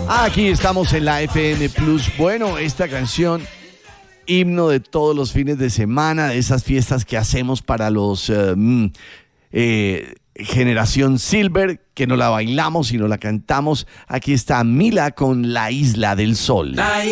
Aquí estamos en la FM Plus. Bueno, esta canción, himno de todos los fines de semana, de esas fiestas que hacemos para los Generación Silver, que no la bailamos y no la cantamos. Aquí está Mila con La Isla del Sol.